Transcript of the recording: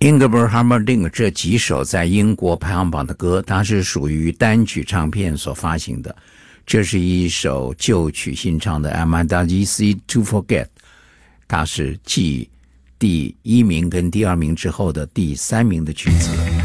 Ingrid Hammerding 这几首在英国排行榜的歌，它是属于单曲唱片所发行的。这是一首旧曲新唱的 Am I That Easy to Forget， 它是继第1名跟第2名之后的第3名的曲子。